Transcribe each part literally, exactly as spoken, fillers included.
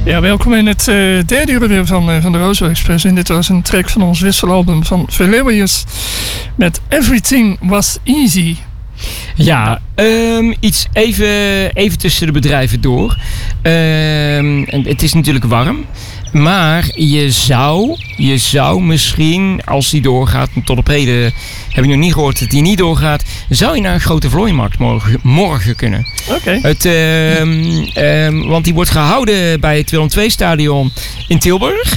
Ja, welkom in het uh, derde uur weer van, uh, van de Rozo Express. En dit was een track van ons wisselalbum van Valerius met Everything Was Easy. Ja, um, iets even, even tussen de bedrijven door. Um, het is natuurlijk warm. Maar je zou, je zou misschien, als die doorgaat, tot op heden heb ik nog niet gehoord dat die niet doorgaat, zou je naar een grote vlooimarkt morgen, morgen kunnen. Oké. Okay. Um, um, want die wordt gehouden bij het Willem twee stadion in Tilburg.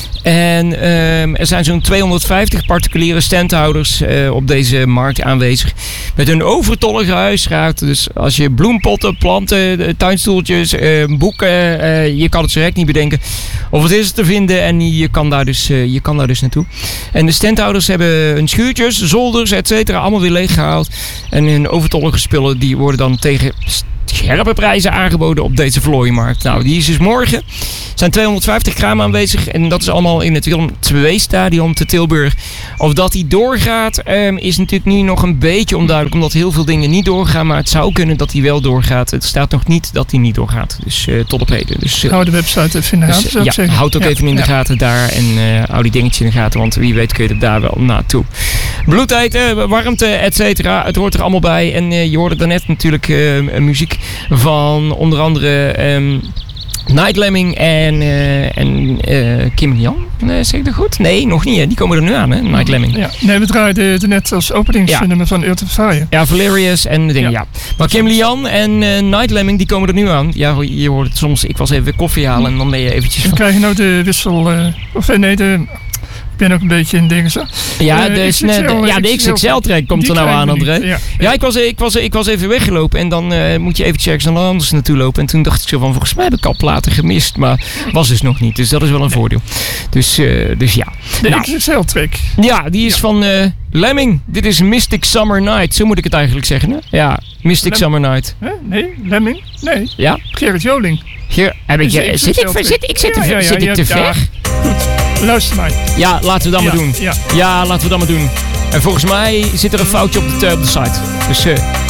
En um, er zijn zo'n tweehonderdvijftig particuliere standhouders uh, op deze markt aanwezig. Met een overtollige huisraad. Dus als je bloempotten, planten, tuinstoeltjes, uh, boeken. Uh, je kan het zo direct niet bedenken. Of het is te vinden en je kan daar dus, uh, je kan daar dus naartoe. En de standhouders hebben hun schuurtjes, zolders, et cetera. Allemaal weer leeggehaald. En hun overtollige spullen die worden dan tegen scherpe prijzen aangeboden op deze vlooimarkt. Nou, die is dus morgen. Er zijn tweehonderdvijftig kramen aanwezig. En dat is allemaal in het Willem twee stadion te Tilburg. Of dat die doorgaat, um, is natuurlijk nu nog een beetje onduidelijk. Omdat heel veel dingen niet doorgaan. Maar het zou kunnen dat die wel doorgaat. Het staat nog niet dat die niet doorgaat. Dus uh, tot op heden. Dus, uh, hou de website even in de gaten, dus, zou ik ja, zeggen. houd ook ja, even in de ja. gaten daar. En uh, hou die dingetjes in de gaten. Want wie weet kun je er daar wel naartoe. Bloedeten, warmte, et cetera. Het hoort er allemaal bij. En uh, je hoorde daarnet natuurlijk uh, muziek van onder andere um, Night Lemming en, uh, en uh, Kim Jan. Nee, zeg ik dat goed? Nee, nog niet. Hè. Die komen er nu aan, hè? Night Lemming. Ja. Nee, we draaiden het net als openingsnummer ja. van Earth of Fire. Ja, Valerius en dingen, ja. ja. Maar Kim Lian en uh, Night Lemming, die komen er nu aan. Ja, je hoort het soms. Ik was even koffie halen en dan ben je eventjes dan van... krijg je nou de wissel... Uh, of nee, de... Ik ben ook een beetje in dingen zo. Ja, de, uh, X X L, de, ja, de X X L-track komt er nou aan, André. Ja, ja. ja ik, was, ik, was, ik was even weggelopen en dan uh, moet je even ergens naar anders naartoe lopen. En toen dacht ik zo van, volgens mij heb ik al platen gemist. Maar was dus nog niet, dus dat is wel een voordeel. Dus, uh, dus ja. De nou, X X L-track. Ja, die is ja. van uh, Lemming. Dit is Mystic Summer Night. Zo moet ik het eigenlijk zeggen, hè? Ja, Mystic Lem- Summer Night. Huh? Nee, Lemming? Nee. Ja? Gerrit Joling. Hier, heb ik, je, zit, ik, zit, ik zit ja, te, ja, ja, zit ik te ver? Ja. Goed. Luister maar. Ja, laten we dat ja, maar doen. Ja. ja, laten we dat maar doen. En volgens mij zit er een foutje op de, op de site. Dus... Uh,